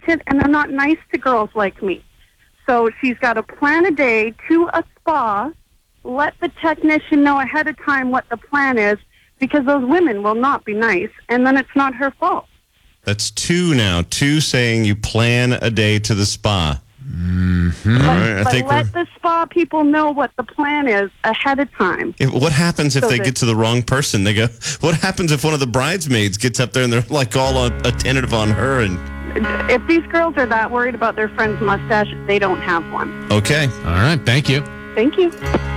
talented and they're not nice to girls like me. So she's got to plan a day to a spa, let the technician know ahead of time what the plan is, because those women will not be nice, and then it's not her fault. That's 2 now. 2 saying you plan a day to the spa. Mm-hmm. All right, But let the spa people know what the plan is ahead of time. What happens if they get to the wrong person? They go, what happens if one of the bridesmaids gets up there and they're like all attentive on her? And if these girls are that worried about their friend's mustache, they don't have one. okay. All right. Thank you. Thank you.